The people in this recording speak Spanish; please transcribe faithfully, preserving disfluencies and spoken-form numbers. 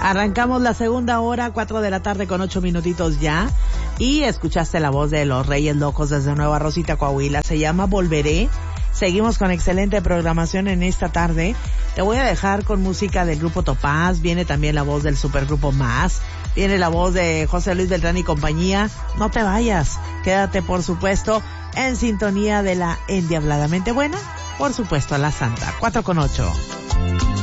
Arrancamos la segunda hora, cuatro de la tarde con ocho minutitos ya. Y escuchaste la voz de los Reyes Locos desde Nueva Rosita, Coahuila. Se llama Volveré. Seguimos con excelente programación en esta tarde. Te voy a dejar con música del grupo Topaz. Viene también la voz del supergrupo Más. Viene la voz de José Luis Beltrán y compañía. No te vayas. Quédate, por supuesto, en sintonía de la Endiabladamente Buena. Por supuesto, la Santa. cuatro con ocho.